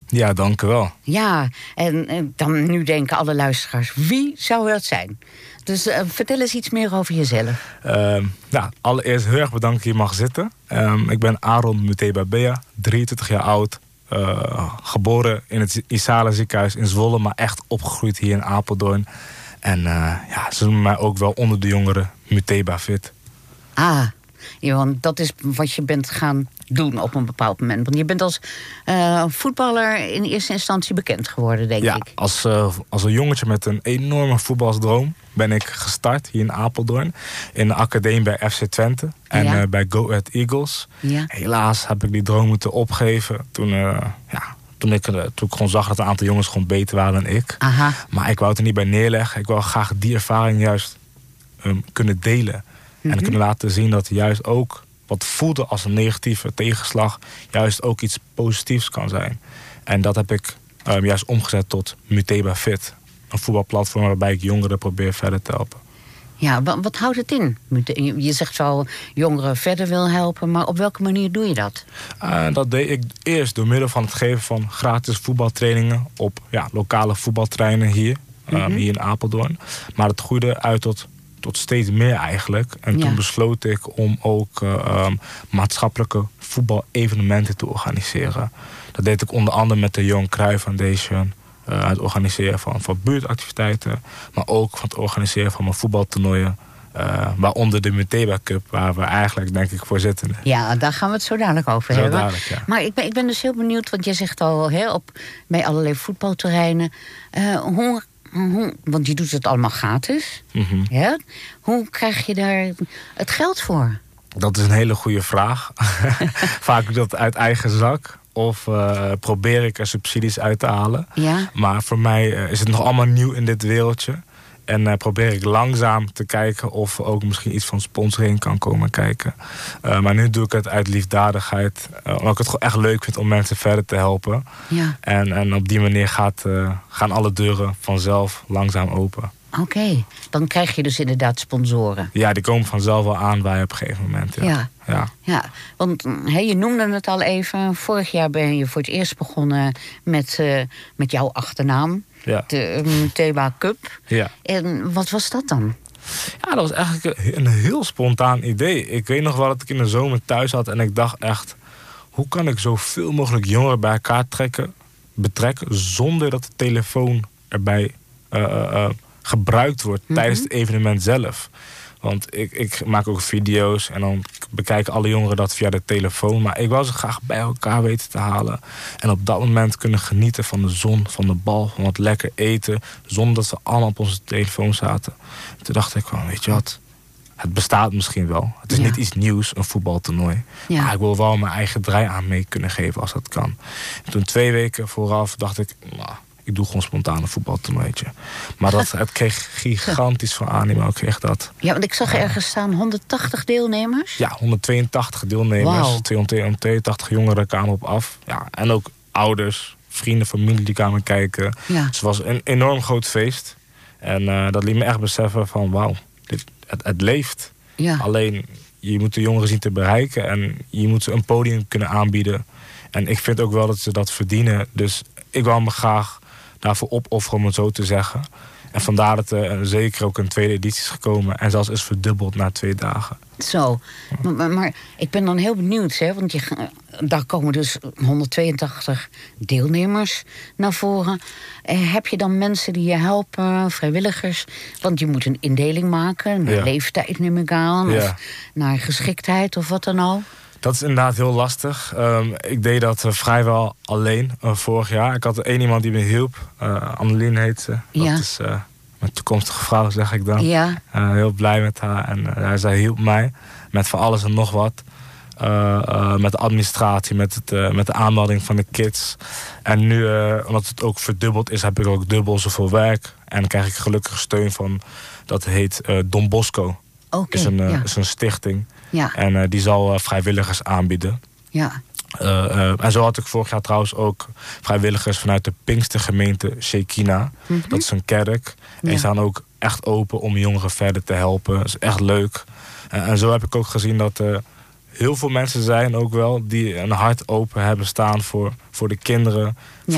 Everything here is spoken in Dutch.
Ja, dank u wel. Ja, en dan nu denken alle luisteraars, wie zou dat zijn? Dus vertel eens iets meer over jezelf. Allereerst heel erg bedankt dat je mag zitten. Ik ben Aaron Muteba Bea, 23 jaar oud. Geboren in het Isala ziekenhuis in Zwolle, maar echt opgegroeid hier in Apeldoorn. En ze noemen mij ook wel onder de jongeren Muteba Fit. Want dat is wat je bent gaan doen op een bepaald moment. Want je bent als voetballer in eerste instantie bekend geworden, denk ik. Als een jongetje met een enorme voetbalsdroom ben ik gestart hier in Apeldoorn. In de academie bij FC Twente en bij Go Ahead Eagles. Ja. Helaas heb ik die droom moeten opgeven toen ik gewoon zag dat een aantal jongens gewoon beter waren dan ik. Aha. Maar ik wou het er niet bij neerleggen. Ik wou graag die ervaring juist kunnen delen. En kunnen laten zien dat juist ook wat voelde als een negatieve tegenslag juist ook iets positiefs kan zijn. En dat heb ik juist omgezet tot Muteba Fit. Een voetbalplatform waarbij ik jongeren probeer verder te helpen. Ja, wat houdt het in? Je zegt wel jongeren verder wil helpen, maar op welke manier doe je dat? Dat deed ik eerst door middel van het geven van gratis voetbaltrainingen op lokale voetbalterreinen hier in Apeldoorn. Maar het groeide uit tot steeds meer eigenlijk. En toen besloot ik om ook maatschappelijke voetbalevenementen te organiseren. Dat deed ik onder andere met de Johan Cruijff Foundation. Het organiseren van buurtactiviteiten. Maar ook van het organiseren van mijn voetbaltoernooien. Waaronder de Muteba Cup, waar we eigenlijk denk ik voor zitten. Ja, daar gaan we het zo dadelijk over hebben. Dadelijk, ja. Maar ik ben dus heel benieuwd, want je zegt al bij allerlei voetbalterreinen. Want je doet het allemaal gratis. Ja? Hoe krijg je daar het geld voor? Dat is een hele goede vraag. Vaak doe ik dat uit eigen zak. Of probeer ik er subsidies uit te halen. Ja? Maar voor mij is het nog allemaal nieuw in dit wereldje. En probeer ik langzaam te kijken of er ook misschien iets van sponsoring kan komen kijken. Maar nu doe ik het uit liefdadigheid. Omdat ik het gewoon echt leuk vind om mensen verder te helpen. Ja. En op die manier gaan alle deuren vanzelf langzaam open. Oké, dan krijg je dus inderdaad sponsoren. Ja, die komen vanzelf wel aan bij op een gegeven moment. Ja, want je noemde het al even. Vorig jaar ben je voor het eerst begonnen met jouw achternaam. Ja. De Muteba Cup. Ja. En wat was dat dan? Ja, dat was eigenlijk een heel spontaan idee. Ik weet nog wel dat ik in de zomer thuis had en ik dacht echt, hoe kan ik zoveel mogelijk jongeren bij elkaar betrekken zonder dat de telefoon erbij gebruikt wordt tijdens het evenement zelf. Want ik maak ook video's en dan bekijken alle jongeren dat via de telefoon. Maar ik wou ze graag bij elkaar weten te halen. En op dat moment kunnen genieten van de zon, van de bal, van wat lekker eten. Zonder dat we allemaal op onze telefoon zaten. En toen dacht ik van, weet je wat, het bestaat misschien wel. Het is niet iets nieuws, een voetbaltoernooi. Ja. Maar ik wil wel mijn eigen draai aan mee kunnen geven als dat kan. En toen 2 weken vooraf dacht ik, ik doe gewoon spontaan een voetbaltoernooitje. Maar het kreeg gigantisch veel animo. Ik kreeg dat. Ja, want ik zag ergens staan 180 deelnemers. Ja, 182 deelnemers. Wow. 282 jongeren kwamen op af. Ja, en ook ouders, vrienden, familie die kwamen kijken. Ja. Dus het was een enorm groot feest. En dat liet me echt beseffen van wauw, het leeft. Ja. Alleen, je moet de jongeren zien te bereiken. En je moet ze een podium kunnen aanbieden. En ik vind ook wel dat ze dat verdienen. Dus ik wou me graag daarvoor opofferen, om het zo te zeggen. En vandaar dat er zeker ook een tweede editie is gekomen. En zelfs is verdubbeld na 2 dagen. Zo, maar ik ben dan heel benieuwd, want daar komen dus 182 deelnemers naar voren. Heb je dan mensen die je helpen, vrijwilligers? Want je moet een indeling maken, naar leeftijd neem ik aan. Of naar geschiktheid of wat dan ook. Dat is inderdaad heel lastig. Ik deed dat vrijwel alleen vorig jaar. Ik had 1 iemand die me hielp. Annelien heet ze. Dat is mijn toekomstige vrouw, zeg ik dan. Ja. Heel blij met haar. En zij hielp mij met van alles en nog wat. Met de administratie, met de aanmelding van de kids. En nu, omdat het ook verdubbeld is, heb ik ook dubbel zoveel werk. En dan krijg ik gelukkig steun van, dat heet Don Bosco. Okay, is een stichting. Ja. En die zal vrijwilligers aanbieden. Ja. En zo had ik vorig jaar trouwens ook vrijwilligers vanuit de Pinkstergemeente Shekinah. Dat is een kerk. En die staan ook echt open om jongeren verder te helpen. Dat is echt leuk. En zo heb ik ook gezien dat heel veel mensen zijn ook wel die een hart open hebben staan voor de kinderen.